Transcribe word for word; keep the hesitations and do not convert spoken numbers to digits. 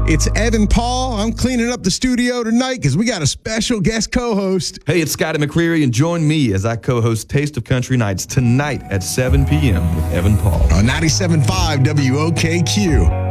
It's Evan Paul. I'm cleaning up the studio tonight because we got a special guest co-host. Hey, it's Scotty McCreery, and join me as I co-host Taste of Country Nights tonight at seven p.m. with Evan Paul. On ninety-seven point five W O K Q.